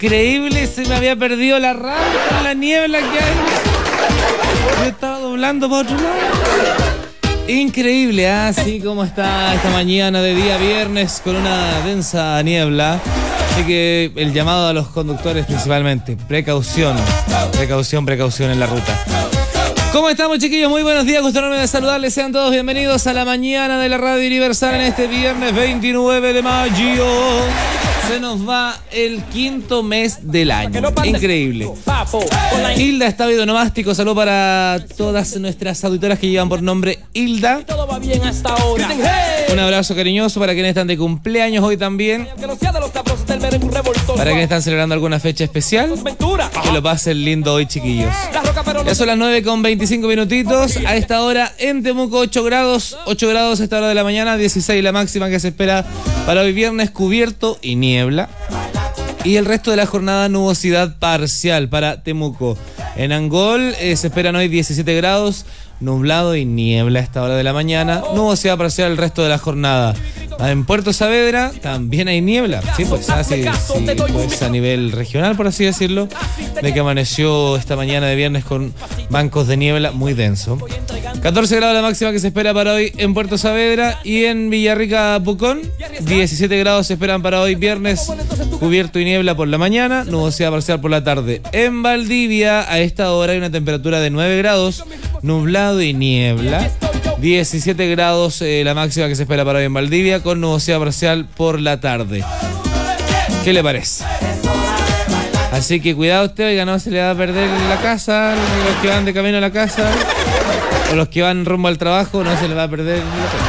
increíble, se me había perdido la radio con la niebla que hay. Yo estaba doblando para otro lado. Increíble, así como está esta mañana de día viernes con una densa niebla. Así que el llamado a los conductores principalmente, precaución en la ruta. ¿Cómo estamos, chiquillos? Muy buenos días, gusto enorme de saludarles. Sean todos bienvenidos a la mañana de la Radio Universal en este viernes 29 de mayo. Se nos va el quinto mes del año. Increíble. Hilda está videonomástico. Saludo para todas nuestras auditoras que llevan por nombre Hilda. Un abrazo cariñoso para quienes están de cumpleaños hoy también. Para quienes están celebrando alguna fecha especial. Que lo pasen lindo hoy, chiquillos. Ya son las 9:25 minutitos. A esta hora en Temuco 8 grados. 8 grados a esta hora de la mañana. 16 la máxima que se espera para hoy viernes, cubierto y niebla. Y el resto de la jornada nubosidad parcial para Temuco. En Angol se esperan hoy 17 grados, nublado y niebla a esta hora de la mañana. Nubosidad parcial el resto de la jornada. En Puerto Saavedra también hay niebla. Sí, pues así, pues a nivel regional, por así decirlo, de que amaneció esta mañana de viernes con bancos de niebla muy denso. 14 grados la máxima que se espera para hoy en Puerto Saavedra y en Villarrica Pucón. 17 grados se esperan para hoy viernes, cubierto y niebla por la mañana, nubosidad parcial por la tarde. En Valdivia a esta hora hay una temperatura de 9 grados, nublado y niebla. 17 grados la máxima que se espera para hoy en Valdivia, con nubosidad parcial por la tarde. ¿Qué le parece? Así que cuidado usted, oiga, no se le va a perder la casa, los que van de camino a la casa, o los que van rumbo al trabajo, no se le va a perder la casa.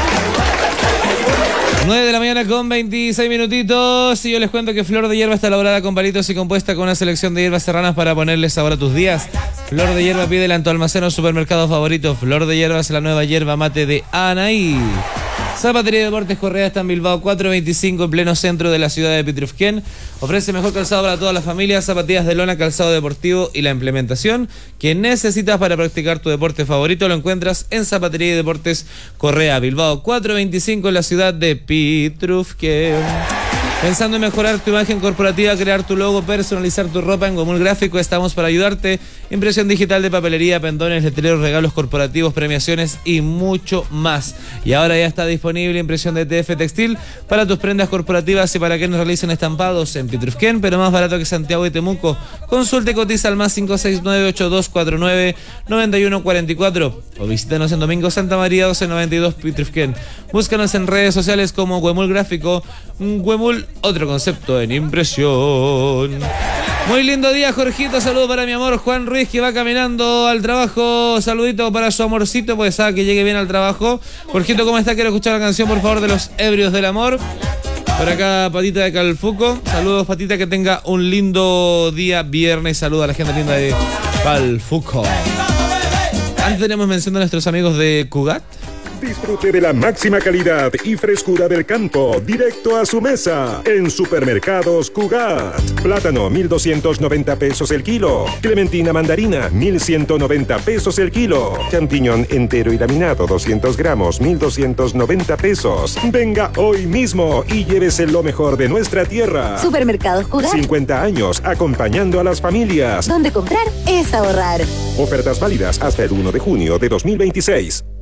9 de la mañana con 26 minutitos y yo les cuento que Flor de Hierba está elaborada con palitos y compuesta con una selección de hierbas serranas para ponerle sabor a tus días. Flor de Hierba, pídela en tu almacén o supermercado favorito. Flor de Hierba es la nueva hierba mate de Anaí. Zapatería de Deportes Correa está en Bilbao 425, en pleno centro de la ciudad de Pitrufquén. Ofrece mejor calzado para todas las familias, zapatillas de lona, calzado deportivo y la implementación que necesitas para practicar tu deporte favorito lo encuentras en Zapatería de Deportes Correa, Bilbao 425, en la ciudad de Pitrufquén. Pensando en mejorar tu imagen corporativa, crear tu logo, personalizar tu ropa, en Gomul Gráfico estamos para ayudarte. Impresión digital de papelería, pendones, letreros, regalos corporativos, premiaciones y mucho más. Y ahora ya está disponible impresión de TF Textil para tus prendas corporativas y para que nos realicen estampados en Pitrufquén, pero más barato que Santiago y Temuco. Consulte y cotiza al más 569-8249-9144 o visítanos en Domingo Santa María 1292 Pitrufquén. Búscanos en redes sociales como Gomul Gráfico, Gomul, otro concepto en impresión. Muy lindo día, Jorgito. Saludo para mi amor Juan Ruiz, que va caminando al trabajo. Saludito para su amorcito, pues sabe que llegue bien al trabajo. Jorgito, ¿cómo está? Quiero escuchar la canción, por favor, de Los Ebrios del Amor. Por acá, Patita de Calfuco. Saludos, Patita, que tenga un lindo día viernes. Saludos a la gente linda de Calfuco. Antes tenemos mención de nuestros amigos de Cugat. Disfrute de la máxima calidad y frescura del campo, directo a su mesa, en Supermercados Cugat. Plátano, 1,290 pesos el kilo. Clementina mandarina, 1,190 pesos el kilo. Champiñón entero y laminado, 200 gramos, 1,290 pesos. Venga hoy mismo y llévese lo mejor de nuestra tierra. Supermercados Cugat. 50 años acompañando a las familias. Donde comprar es ahorrar. Ofertas válidas hasta el 1 de junio de 2026.